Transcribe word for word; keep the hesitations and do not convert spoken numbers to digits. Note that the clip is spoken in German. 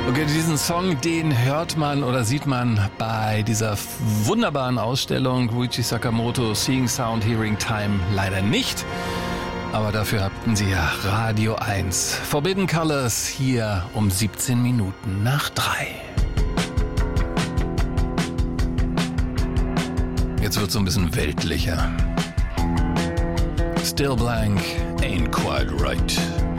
Okay, diesen Song, den hört man oder sieht man bei dieser wunderbaren Ausstellung Ryuichi Sakamoto Seeing Sound, Hearing Time leider nicht. Aber dafür hatten sie ja Radio eins. Forbidden Colors hier um siebzehn Minuten nach drei. Jetzt wird es so ein bisschen weltlicher. Still Blank, ain't quite right.